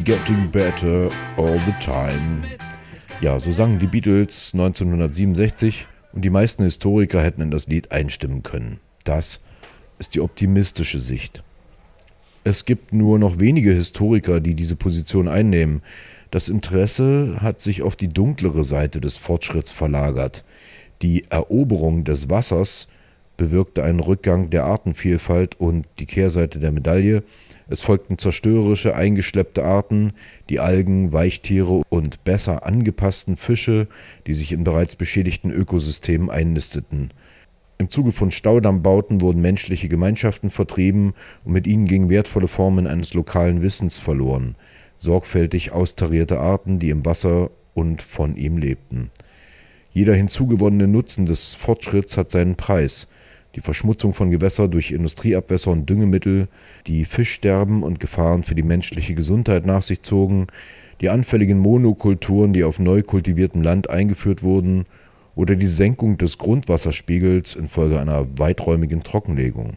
getting better all the time. Ja, so sangen die Beatles 1967 und die meisten Historiker hätten in das Lied einstimmen können. Das ist die optimistische Sicht. Es gibt nur noch wenige Historiker, die diese Position einnehmen. Das Interesse hat sich auf die dunklere Seite des Fortschritts verlagert. Die Eroberung des Wassers bewirkte einen Rückgang der Artenvielfalt und die Kehrseite der Medaille. Es folgten zerstörerische, eingeschleppte Arten, die Algen, Weichtiere und besser angepassten Fische, die sich in bereits beschädigten Ökosystemen einnisteten. Im Zuge von Staudammbauten wurden menschliche Gemeinschaften vertrieben und mit ihnen gingen wertvolle Formen eines lokalen Wissens verloren. Sorgfältig austarierte Arten, die im Wasser und von ihm lebten. Jeder hinzugewonnene Nutzen des Fortschritts hat seinen Preis. Die Verschmutzung von Gewässern durch Industrieabwässer und Düngemittel, die Fischsterben und Gefahren für die menschliche Gesundheit nach sich zogen, die anfälligen Monokulturen, die auf neu kultiviertem Land eingeführt wurden, oder die Senkung des Grundwasserspiegels infolge einer weiträumigen Trockenlegung.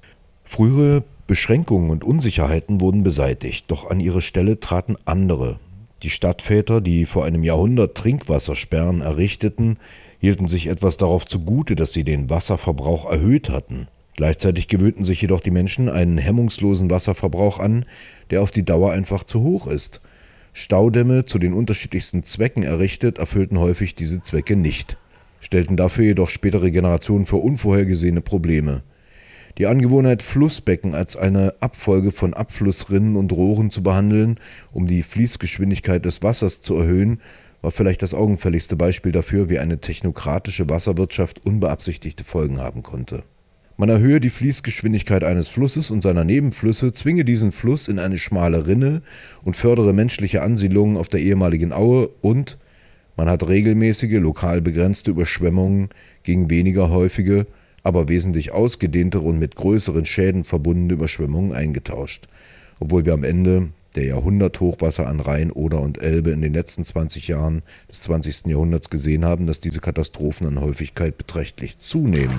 Frühere Beschränkungen und Unsicherheiten wurden beseitigt, doch an ihre Stelle traten andere. Die Stadtväter, die vor einem Jahrhundert Trinkwassersperren errichteten, hielten sich etwas darauf zugute, dass sie den Wasserverbrauch erhöht hatten. Gleichzeitig gewöhnten sich jedoch die Menschen einen hemmungslosen Wasserverbrauch an, der auf die Dauer einfach zu hoch ist. Staudämme, zu den unterschiedlichsten Zwecken errichtet, erfüllten häufig diese Zwecke nicht, stellten dafür jedoch spätere Generationen vor unvorhergesehene Probleme. Die Angewohnheit, Flussbecken als eine Abfolge von Abflussrinnen und Rohren zu behandeln, um die Fließgeschwindigkeit des Wassers zu erhöhen, war vielleicht das augenfälligste Beispiel dafür, wie eine technokratische Wasserwirtschaft unbeabsichtigte Folgen haben konnte. Man erhöhe die Fließgeschwindigkeit eines Flusses und seiner Nebenflüsse, zwinge diesen Fluss in eine schmale Rinne und fördere menschliche Ansiedlungen auf der ehemaligen Aue und man hat regelmäßige, lokal begrenzte Überschwemmungen gegen weniger häufige, aber wesentlich ausgedehntere und mit größeren Schäden verbundene Überschwemmungen eingetauscht, obwohl wir am Ende der Jahrhunderthochwasser an Rhein, Oder und Elbe in den letzten 20 Jahren des 20. Jahrhunderts gesehen haben, dass diese Katastrophen an Häufigkeit beträchtlich zunehmen.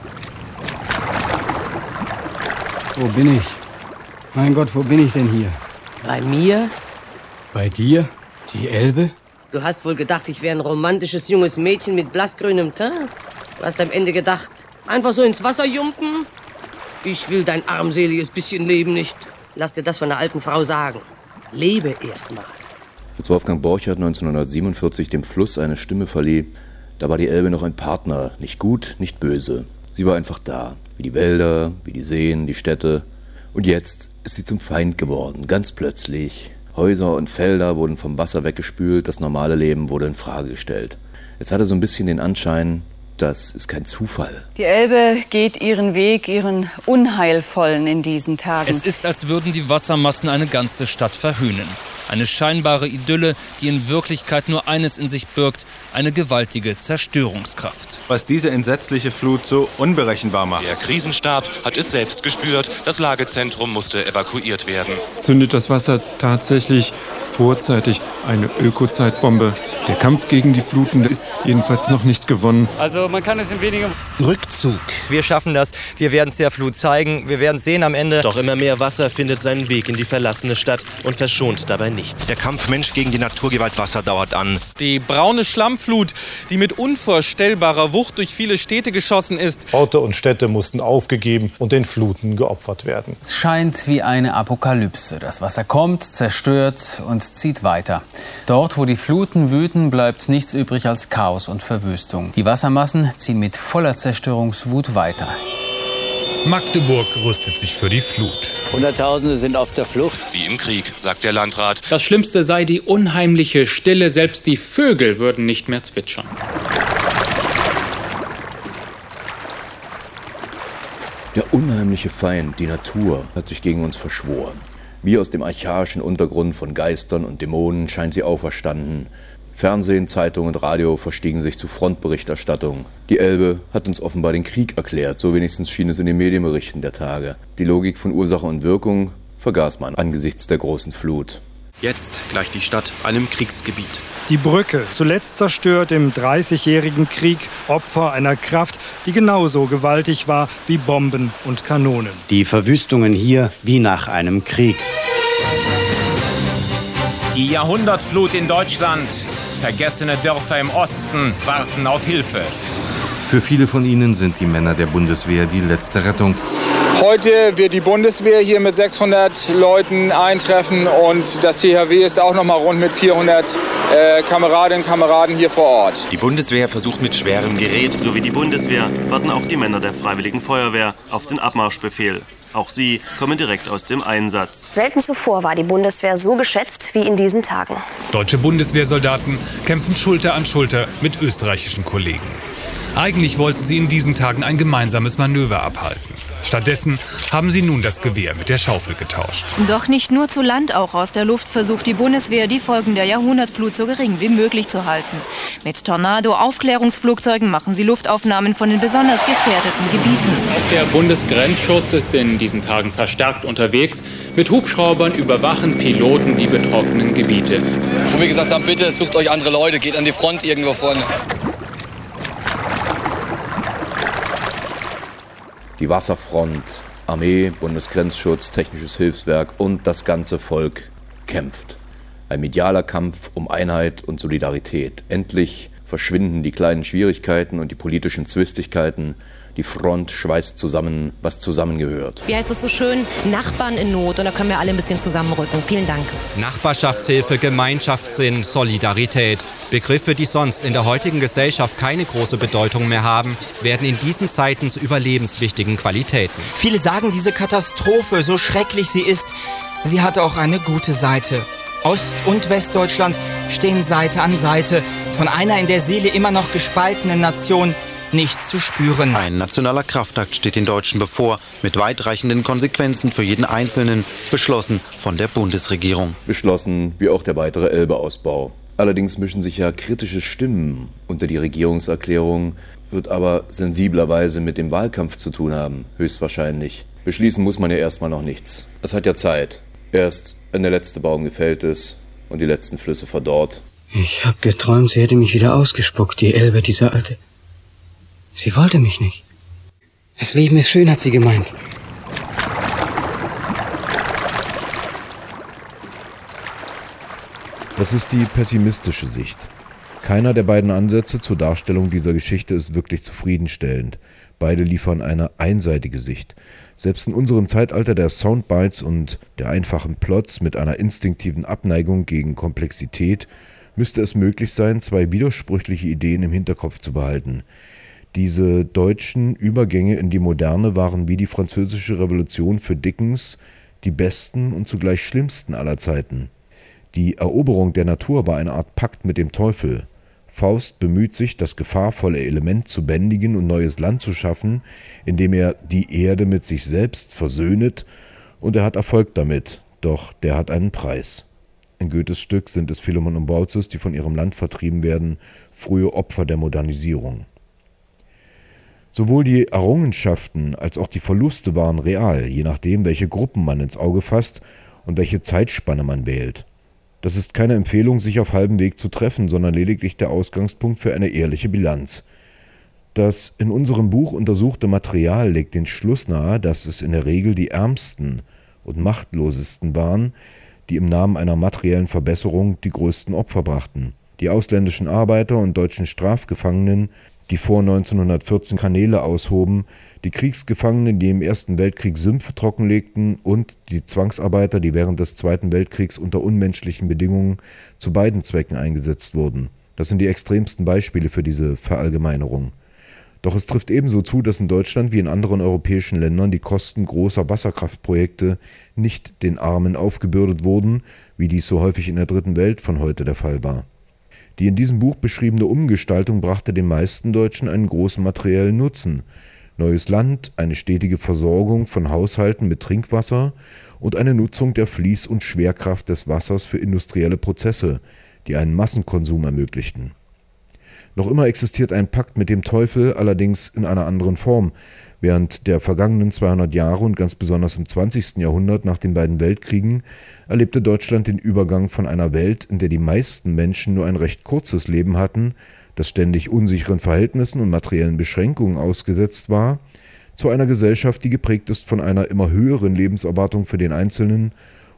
Wo bin ich? Mein Gott, wo bin ich denn hier? Bei mir? Bei dir? Die Elbe? Du hast wohl gedacht, ich wäre ein romantisches junges Mädchen mit blassgrünem Teint? Du hast am Ende gedacht, einfach so ins Wasser jumpen? Ich will dein armseliges bisschen Leben nicht. Lass dir das von der alten Frau sagen. Lebe erst mal. Als Wolfgang Borchardt 1947 dem Fluss eine Stimme verlieh, da war die Elbe noch ein Partner, nicht gut, nicht böse. Sie war einfach da, wie die Wälder, wie die Seen, die Städte. Und jetzt ist sie zum Feind geworden, ganz plötzlich. Häuser und Felder wurden vom Wasser weggespült, das normale Leben wurde in Frage gestellt. Es hatte so ein bisschen den Anschein, das ist kein Zufall. Die Elbe geht ihren Weg, ihren unheilvollen in diesen Tagen. Es ist, als würden die Wassermassen eine ganze Stadt verhöhnen. Eine scheinbare Idylle, die in Wirklichkeit nur eines in sich birgt, eine gewaltige Zerstörungskraft. Was diese entsetzliche Flut so unberechenbar macht. Der Krisenstab hat es selbst gespürt, das Lagezentrum musste evakuiert werden. Zündet das Wasser tatsächlich vorzeitig eine Ökozeitbombe? Der Kampf gegen die Fluten ist jedenfalls noch nicht gewonnen. Also man kann es in wenigen... Rückzug. Wir schaffen das. Wir werden es der Flut zeigen. Wir werden es sehen am Ende. Doch immer mehr Wasser findet seinen Weg in die verlassene Stadt und verschont dabei nichts. Der Kampf Mensch gegen die Naturgewalt Wasser dauert an. Die braune Schlammflut, die mit unvorstellbarer Wucht durch viele Städte geschossen ist. Orte und Städte mussten aufgegeben und den Fluten geopfert werden. Es scheint wie eine Apokalypse. Das Wasser kommt, zerstört und zieht weiter. Dort, wo die Fluten wüten, bleibt nichts übrig als Chaos und Verwüstung. Die Wassermassen ziehen mit voller Zerstörungswut weiter. Magdeburg rüstet sich für die Flut. Hunderttausende sind auf der Flucht. Wie im Krieg, sagt der Landrat. Das Schlimmste sei die unheimliche Stille. Selbst die Vögel würden nicht mehr zwitschern. Der unheimliche Feind, die Natur, hat sich gegen uns verschworen. Wie aus dem archaischen Untergrund von Geistern und Dämonen scheint sie auferstanden. Fernsehen, Zeitung und Radio verstiegen sich zu Frontberichterstattung. Die Elbe hat uns offenbar den Krieg erklärt, so wenigstens schien es in den Medienberichten der Tage. Die Logik von Ursache und Wirkung vergaß man angesichts der großen Flut. Jetzt gleicht die Stadt einem Kriegsgebiet. Die Brücke, zuletzt zerstört im 30-jährigen Krieg, Opfer einer Kraft, die genauso gewaltig war wie Bomben und Kanonen. Die Verwüstungen hier wie nach einem Krieg. Die Jahrhundertflut in Deutschland. Vergessene Dörfer im Osten warten auf Hilfe. Für viele von ihnen sind die Männer der Bundeswehr die letzte Rettung. Heute wird die Bundeswehr hier mit 600 Leuten eintreffen und das THW ist auch noch mal rund mit 400 Kameradinnen und Kameraden hier vor Ort. Die Bundeswehr versucht mit schwerem Gerät. So wie die Bundeswehr warten auch die Männer der Freiwilligen Feuerwehr auf den Abmarschbefehl. Auch sie kommen direkt aus dem Einsatz. Selten zuvor war die Bundeswehr so geschätzt wie in diesen Tagen. Deutsche Bundeswehrsoldaten kämpfen Schulter an Schulter mit österreichischen Kollegen. Eigentlich wollten sie in diesen Tagen ein gemeinsames Manöver abhalten. Stattdessen haben sie nun das Gewehr mit der Schaufel getauscht. Doch nicht nur zu Land, auch aus der Luft versucht die Bundeswehr, die Folgen der Jahrhundertflut so gering wie möglich zu halten. Mit Tornado-Aufklärungsflugzeugen machen sie Luftaufnahmen von den besonders gefährdeten Gebieten. Auch der Bundesgrenzschutz ist in diesen Tagen verstärkt unterwegs. Mit Hubschraubern überwachen Piloten die betroffenen Gebiete. Wo wir gesagt haben, bitte sucht euch andere Leute, geht an die Front irgendwo vorne. Die Wasserfront, Armee, Bundesgrenzschutz, Technisches Hilfswerk und das ganze Volk kämpft. Ein medialer Kampf um Einheit und Solidarität. Endlich verschwinden die kleinen Schwierigkeiten und die politischen Zwistigkeiten. Die Front schweißt zusammen, was zusammengehört. Wie heißt es so schön? Nachbarn in Not. Und da können wir alle ein bisschen zusammenrücken. Vielen Dank. Nachbarschaftshilfe, Gemeinschaftssinn, Solidarität. Begriffe, die sonst in der heutigen Gesellschaft keine große Bedeutung mehr haben, werden in diesen Zeiten zu überlebenswichtigen Qualitäten. Viele sagen, diese Katastrophe, so schrecklich sie ist, sie hat auch eine gute Seite. Ost- und Westdeutschland stehen Seite an Seite. Von einer in der Seele immer noch gespaltenen Nation nicht zu spüren. Ein nationaler Kraftakt steht den Deutschen bevor, mit weitreichenden Konsequenzen für jeden Einzelnen, beschlossen von der Bundesregierung. Beschlossen wie auch der weitere Elbe-Ausbau. Allerdings mischen sich ja kritische Stimmen unter die Regierungserklärung, wird aber sensiblerweise mit dem Wahlkampf zu tun haben, höchstwahrscheinlich. Beschließen muss man ja erstmal noch nichts. Es hat ja Zeit. Erst wenn der letzte Baum gefällt ist und die letzten Flüsse verdorrt. Ich hab geträumt, sie hätte mich wieder ausgespuckt, die Elbe, diese alte. Sie wollte mich nicht. Das Leben ist schön, hat sie gemeint. Das ist die pessimistische Sicht. Keiner der beiden Ansätze zur Darstellung dieser Geschichte ist wirklich zufriedenstellend. Beide liefern eine einseitige Sicht. Selbst in unserem Zeitalter der Soundbites und der einfachen Plots mit einer instinktiven Abneigung gegen Komplexität müsste es möglich sein, zwei widersprüchliche Ideen im Hinterkopf zu behalten. Diese deutschen Übergänge in die Moderne waren wie die Französische Revolution für Dickens die besten und zugleich schlimmsten aller Zeiten. Die Eroberung der Natur war eine Art Pakt mit dem Teufel. Faust bemüht sich, das gefahrvolle Element zu bändigen und neues Land zu schaffen, indem er die Erde mit sich selbst versöhnet, und er hat Erfolg damit, doch der hat einen Preis. In Goethes Stück sind es Philemon und Baucis, die von ihrem Land vertrieben werden, frühe Opfer der Modernisierung. Sowohl die Errungenschaften als auch die Verluste waren real, je nachdem, welche Gruppen man ins Auge fasst und welche Zeitspanne man wählt. Das ist keine Empfehlung, sich auf halbem Weg zu treffen, sondern lediglich der Ausgangspunkt für eine ehrliche Bilanz. Das in unserem Buch untersuchte Material legt den Schluss nahe, dass es in der Regel die Ärmsten und Machtlosesten waren, die im Namen einer materiellen Verbesserung die größten Opfer brachten. Die ausländischen Arbeiter und deutschen Strafgefangenen, die vor 1914 Kanäle aushoben, die Kriegsgefangenen, die im Ersten Weltkrieg Sümpfe trockenlegten, und die Zwangsarbeiter, die während des Zweiten Weltkriegs unter unmenschlichen Bedingungen zu beiden Zwecken eingesetzt wurden. Das sind die extremsten Beispiele für diese Verallgemeinerung. Doch es trifft ebenso zu, dass in Deutschland wie in anderen europäischen Ländern die Kosten großer Wasserkraftprojekte nicht den Armen aufgebürdet wurden, wie dies so häufig in der Dritten Welt von heute der Fall war. Die in diesem Buch beschriebene Umgestaltung brachte den meisten Deutschen einen großen materiellen Nutzen. Neues Land, eine stetige Versorgung von Haushalten mit Trinkwasser und eine Nutzung der Fließ- und Schwerkraft des Wassers für industrielle Prozesse, die einen Massenkonsum ermöglichten. Noch immer existiert ein Pakt mit dem Teufel, allerdings in einer anderen Form. Während der vergangenen 200 Jahre und ganz besonders im 20. Jahrhundert nach den beiden Weltkriegen erlebte Deutschland den Übergang von einer Welt, in der die meisten Menschen nur ein recht kurzes Leben hatten, das ständig unsicheren Verhältnissen und materiellen Beschränkungen ausgesetzt war, zu einer Gesellschaft, die geprägt ist von einer immer höheren Lebenserwartung für den Einzelnen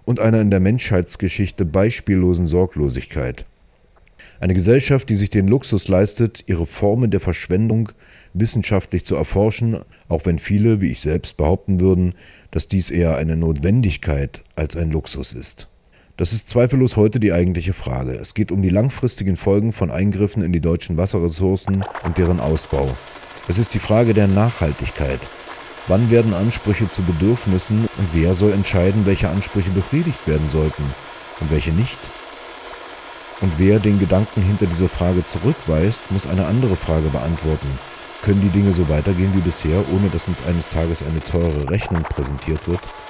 und einer in der Menschheitsgeschichte beispiellosen Sorglosigkeit. Eine Gesellschaft, die sich den Luxus leistet, ihre Formen der Verschwendung wissenschaftlich zu erforschen, auch wenn viele, wie ich selbst, behaupten würden, dass dies eher eine Notwendigkeit als ein Luxus ist. Das ist zweifellos heute die eigentliche Frage. Es geht um die langfristigen Folgen von Eingriffen in die deutschen Wasserressourcen und deren Ausbau. Es ist die Frage der Nachhaltigkeit. Wann werden Ansprüche zu Bedürfnissen und wer soll entscheiden, welche Ansprüche befriedigt werden sollten und welche nicht? Und wer den Gedanken hinter dieser Frage zurückweist, muss eine andere Frage beantworten. Können die Dinge so weitergehen wie bisher, ohne dass uns eines Tages eine teure Rechnung präsentiert wird?